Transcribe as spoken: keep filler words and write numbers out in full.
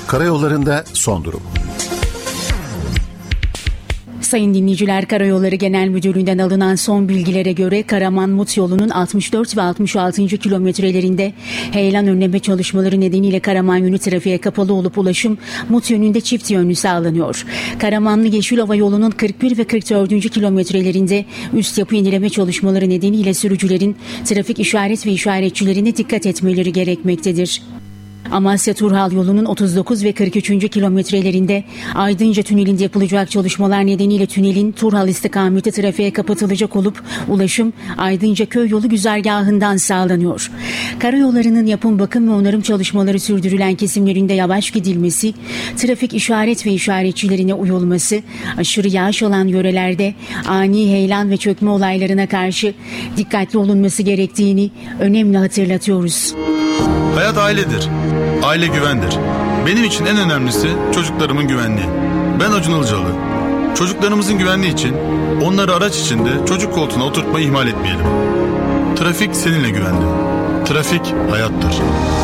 Karayollarında son durum. Sayın dinleyiciler, Karayolları Genel Müdürlüğü'nden alınan son bilgilere göre Karaman-Mut yolunun altmış dört ve altmış altıncı kilometrelerinde heyelan önleme çalışmaları nedeniyle Karaman yönü trafiğe kapalı olup ulaşım Mut yönünde çift yönlü sağlanıyor. Karamanlı Yeşilova yolunun kırk bir ve kırk dördüncü kilometrelerinde üst yapı yenileme çalışmaları nedeniyle sürücülerin trafik işaret ve işaretçilerine dikkat etmeleri gerekmektedir. Amasya-Turhal yolunun otuz dokuz ve kırk üçüncü kilometrelerinde Aydınca Tüneli'nde yapılacak çalışmalar nedeniyle tünelin Turhal istikameti trafiğe kapatılacak olup ulaşım Aydınca Köy yolu güzergahından sağlanıyor. Karayollarının yapım, bakım ve onarım çalışmaları sürdürülen kesimlerinde yavaş gidilmesi, trafik işaret ve işaretçilerine uyulması, aşırı yağış olan yörelerde ani heyelan ve çökme olaylarına karşı dikkatli olunması gerektiğini önemli hatırlatıyoruz. Hayat ailedir. Aile güvendir. Benim için en önemlisi çocuklarımın güvenliği. Ben Acun Ilıcalı. Çocuklarımızın güvenliği için onları araç içinde çocuk koltuğuna oturtmayı ihmal etmeyelim. Trafik seninle güvende. Trafik hayattır.